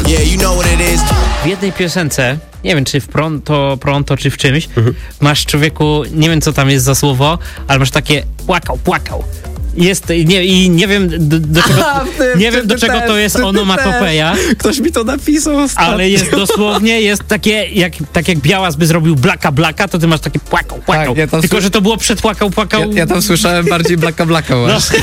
Yeah, you know what it is. W jednej piosence, nie wiem czy w pronto czy w czymś, masz, człowieku, nie wiem co tam jest za słowo, ale masz takie płakał. Jest, nie wiem do czego, do czego to jest onomatopeja. Ktoś mi to napisał ostatnio. Ale jest dosłownie, jest takie, jak Białas by zrobił blaka, to ty masz takie płakał. Tak, ja tam tylko, że to było przed płakał. Ja tam słyszałem bardziej blaka właśnie.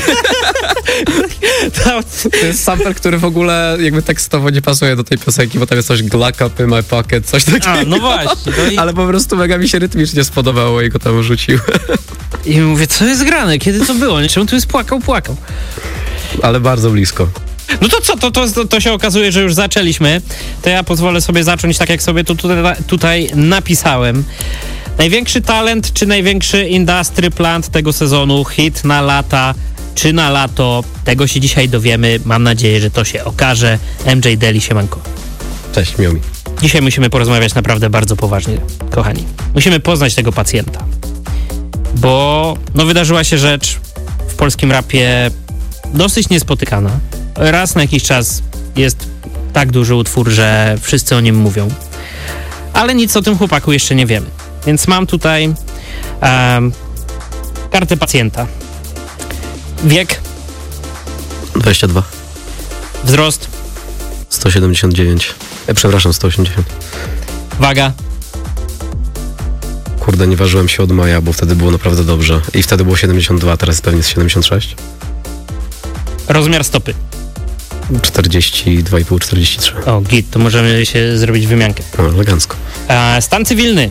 To jest sample, który w ogóle jakby tekstowo nie pasuje do tej piosenki, bo tam jest coś Glock up in my pocket, coś takiego. A, no właśnie. Ale po prostu mega mi się rytmicznie spodobało i go tam rzucił. I mówię, co jest grane? Kiedy to było? Czemu tu jest płakał? Ale bardzo blisko. No to co? To się okazuje, że już zaczęliśmy. To ja pozwolę sobie zacząć tak, jak sobie to tutaj napisałem. Największy talent czy największy industry plant tego sezonu? Hit na lata czy na lato? Tego się dzisiaj dowiemy. Mam nadzieję, że to się okaże. MJ Daly, siemanko. Cześć, miło mi. Dzisiaj musimy porozmawiać naprawdę bardzo poważnie, kochani. Musimy poznać tego pacjenta. Bo wydarzyła się rzecz w polskim rapie dosyć niespotykana. Raz na jakiś czas jest tak duży utwór, że wszyscy o nim mówią. Ale nic o tym chłopaku jeszcze nie wiemy. Więc mam tutaj kartę pacjenta. Wiek? 22. Wzrost? 179. 180. Waga? Kurde, nie ważyłem się od maja, bo wtedy było naprawdę dobrze. I wtedy było 72, teraz pewnie jest 76. Rozmiar stopy? 42,5, 43. O, git, to możemy się zrobić wymiankę. No, elegancko. Stan cywilny?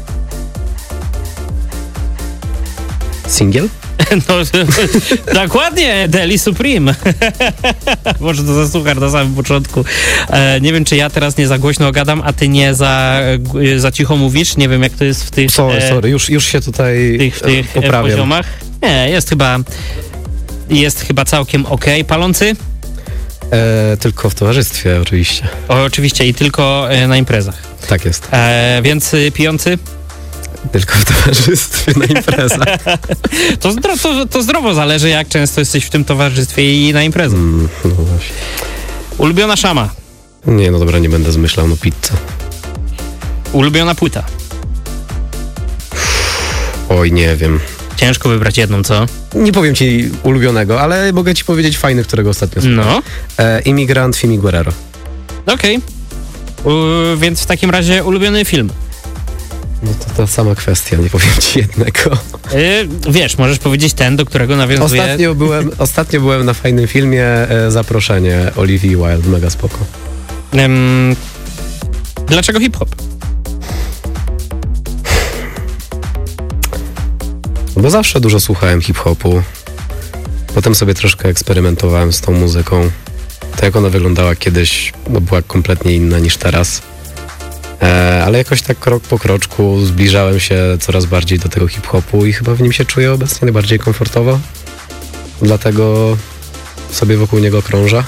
Singiel? No, dokładnie, Daly Supreme. Może to za suchar na samym początku. Nie wiem, czy ja teraz nie za głośno gadam, a ty nie za cicho mówisz. Nie wiem, jak to jest w tych... Sorry, już się tutaj w tych poprawiam. poziomach. Nie, jest chyba całkiem okej. Palący? Tylko w towarzystwie oczywiście. Oczywiście i tylko na imprezach. Tak jest. Więc pijący? Tylko w towarzystwie na imprezach. To zdrowo zależy, jak często jesteś w tym towarzystwie i na imprezach. No właśnie. Ulubiona szama? Nie, no dobra, nie będę zmyślał, no pizza. Ulubiona płyta? Oj, nie wiem. Ciężko wybrać jedną, co? Nie powiem ci ulubionego, ale mogę ci powiedzieć fajny, którego ostatnio słuchałem. No. Imigrant Fimi Guerrero. Okej. Więc w takim razie ulubiony film? No to ta sama kwestia, nie powiem ci jednego. Wiesz, możesz powiedzieć ten, do którego nawiązuje... Ostatnio byłem na fajnym filmie Zaproszenie Olivia Wilde, mega spoko. Dlaczego hip-hop? Bo zawsze dużo słuchałem hip-hopu. Potem sobie troszkę eksperymentowałem z tą muzyką. To jak ona wyglądała kiedyś, była kompletnie inna niż teraz. Ale jakoś tak krok po kroczku zbliżałem się coraz bardziej do tego hip-hopu i chyba w nim się czuję obecnie najbardziej komfortowo. Dlatego sobie wokół niego krążę.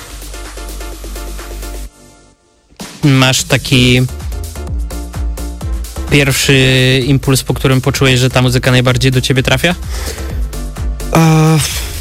Masz taki pierwszy impuls, po którym poczułeś, że ta muzyka najbardziej do ciebie trafia?